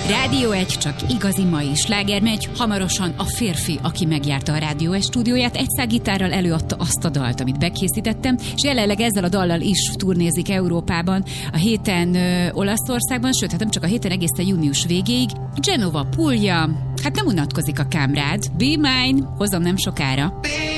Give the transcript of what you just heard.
Rádió 1 csak igazi mai sláger megy, hamarosan a férfi, aki megjárta a Rádió 1 stúdióját, egy szágitárral előadta azt a dalt, amit bekészítettem, és jelenleg ezzel a dallal is turnézik Európában, a héten Olaszországban, sőt, hát nem csak a héten, egészen június végéig. Genova, Puglia, hát nem unatkozik a kámrád. Be Mine, hozom nem sokára.